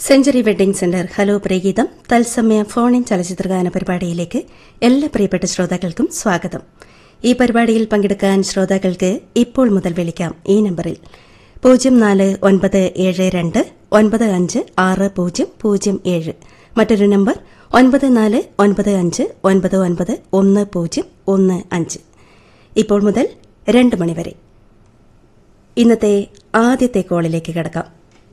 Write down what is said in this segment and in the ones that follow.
Century wedding centre hello Priyageetham തത്സമയ ഫോണിൻ ചലച്ചിത്രഗാന പരിപാടിയിലേക്ക് എല്ലാ പ്രിയപ്പെട്ട ശ്രോതാക്കൾക്കും സ്വാഗതം. ഈ പരിപാടിയിൽ പങ്കെടുക്കാൻ ശ്രോതാക്കൾക്ക് ഇപ്പോൾ മുതൽ വിളിക്കാം ഈ നമ്പറിൽ 0492956007, മറ്റൊരു നമ്പർ 9495991015. ഇപ്പോൾ മുതൽ 2 മണിവരെ. ഇന്നത്തെ ആദ്യത്തെ കോളിലേക്ക് കിടക്കാം.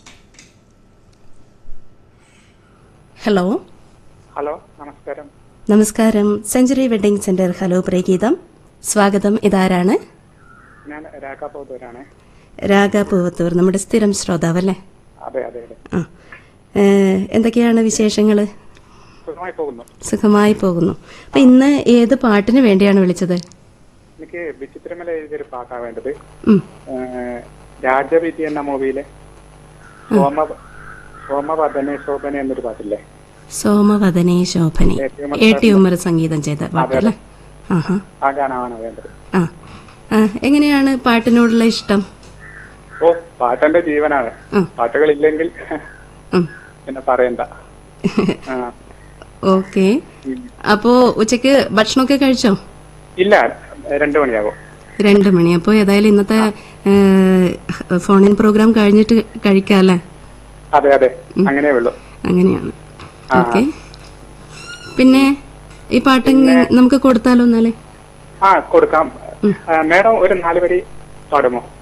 ഹലോ. ഹലോ, നമസ്കാരം. നമസ്കാരം. Century wedding centre hello Priyageetham, സ്വാഗതം. ഇതാരാണ്? ഞാൻ രാഗാപൂവത്തൂരാണ്. രാഗാപൂവത്തൂർ, നമ്മുടെ സ്ഥിരം ശ്രോതാവല്ലേ? അതെ അതെ അതെ. എന്തൊക്കെയാണ് വിശേഷങ്ങള്? സുഖമായി പോകുന്നു. അപ്പൊ ഇന്ന് ഏത് പാട്ടിന് വേണ്ടിയാണ് വിളിച്ചത്? എനിക്ക് വിചിത്രമല എഴുതിയൊരു പാട്ടാണ് വേണ്ടത്. രാജവിധി എന്ന മൂവിയിലെ സോമവദനേ ശോഭന എന്നൊരു പാട്ടില്ലേ? സോമവദനേ ശോഭനെ, A.T. ഉമ്മർ സംഗീതം ചെയ്ത പാട്ടല്ലേ? ആ ഗാനമാണ് വേണ്ടത്. എങ്ങനെയാണ് പാട്ടിനോടുള്ള ഇഷ്ടം? ഓ, പാട്ടെന്റെ ജീവനാണ്. പാട്ടുകളില്ലെങ്കിൽ പിന്നെ പറയണ്ട. ഓക്കെ. അപ്പോ ഉച്ചക്ക് ഭക്ഷണമൊക്കെ കഴിച്ചോ? ഇല്ല, 2 മണിയാകും. 2 മണി. അപ്പോ ഏതായാലും ഇന്നത്തെ ഫോണിൻ പ്രോഗ്രാം കഴിഞ്ഞിട്ട് കഴിക്കാല്ലേ? അതെ അതെ, അങ്ങനെയേ ഉള്ളൂ. അങ്ങനെയാണ്. ഓക്കെ. പിന്നെ ഈ പാട്ട് നമുക്ക് കൊടുത്താലോ എന്നാലേ? കൊടുക്കാം. മേഡം ഒരു 4 വരി പാടുമോ?